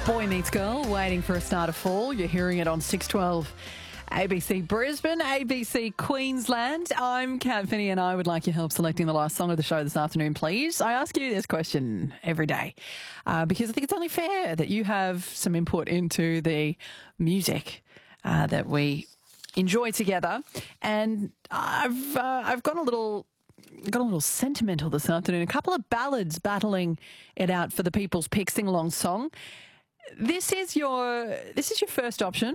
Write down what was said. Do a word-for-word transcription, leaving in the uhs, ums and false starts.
Boy Meets Girl, Waiting for a Star to Fall. You're hearing it on six twelve A B C Brisbane, A B C Queensland. I'm Kat Finney and I would like your help selecting the last song of the show this afternoon, please. I ask you this question every day uh, because I think it's only fair that you have some input into the music uh, that we enjoy together. And I've uh, I've got a little... got a little sentimental this afternoon. A couple of ballads battling it out for the People's Pick sing-along song. This is your this is your first option.